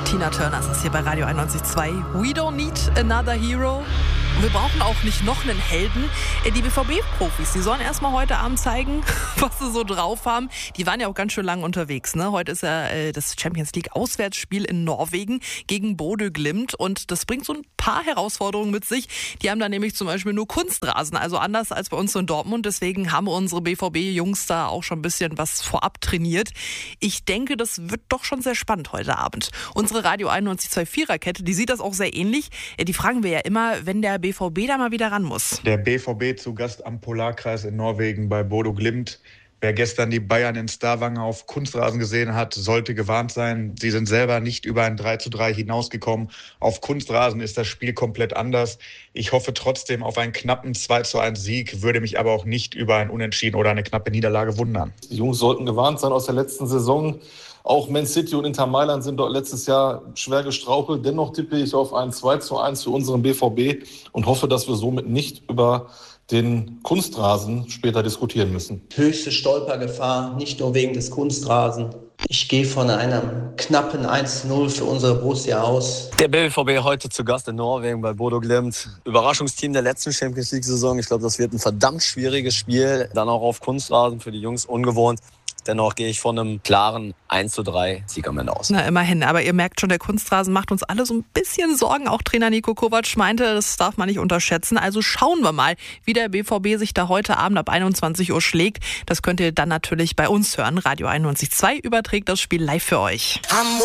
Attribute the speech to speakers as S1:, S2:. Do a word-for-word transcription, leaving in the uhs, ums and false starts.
S1: Tina Turner ist es hier bei Radio einundneunzig Komma zwei. We don't need another hero. Und wir brauchen auch nicht noch einen Helden. Die B V B-Profis, die sollen erstmal heute Abend zeigen, was sie so drauf haben. Die waren ja auch ganz schön lang unterwegs. Ne? Heute ist ja äh, das Champions League-Auswärtsspiel in Norwegen gegen Bodø Glimt. Und das bringt so ein paar Herausforderungen mit sich. Die haben da nämlich zum Beispiel nur Kunstrasen, also anders als bei uns in Dortmund. Deswegen haben unsere B V B-Jungs da auch schon ein bisschen was vorab trainiert. Ich denke, das wird doch schon sehr spannend heute Abend. Unsere Radio einundneunzig Komma zwei Viererkette, die sieht das auch sehr ähnlich. Die fragen wir ja immer, wenn der B V B da mal wieder ran muss.
S2: Der B V B zu Gast am Polarkreis in Norwegen bei Bodø Glimt. Wer gestern die Bayern in Stavanger auf Kunstrasen gesehen hat, sollte gewarnt sein. Sie sind selber nicht über ein drei zu drei hinausgekommen. Auf Kunstrasen ist das Spiel komplett anders. Ich hoffe trotzdem auf einen knappen zwei zu eins Sieg, würde mich aber auch nicht über ein Unentschieden oder eine knappe Niederlage wundern.
S3: Die Jungs sollten gewarnt sein aus der letzten Saison. Auch Man City und Inter Mailand sind dort letztes Jahr schwer gestrauchelt. Dennoch tippe ich auf ein zwei zu eins für unseren B V B und hoffe, dass wir somit nicht über den Kunstrasen später diskutieren müssen.
S4: Höchste Stolpergefahr, nicht nur wegen des Kunstrasen. Ich gehe von einem knappen eins zu null für unsere Borussia aus.
S5: Der B V B heute zu Gast in Norwegen bei Bodø Glimt. Überraschungsteam der letzten Champions League-Saison. Ich glaube, das wird ein verdammt schwieriges Spiel. Dann auch auf Kunstrasen für die Jungs ungewohnt. Dennoch gehe ich von einem klaren eins zu drei Sieg am Ende aus.
S1: Na, immerhin. Aber ihr merkt schon, der Kunstrasen macht uns alle so ein bisschen Sorgen. Auch Trainer Niko Kovac meinte, das darf man nicht unterschätzen. Also schauen wir mal, wie der B V B sich da heute Abend ab einundzwanzig Uhr schlägt. Das könnt ihr dann natürlich bei uns hören. Radio einundneunzig Komma zwei überträgt das Spiel live für euch.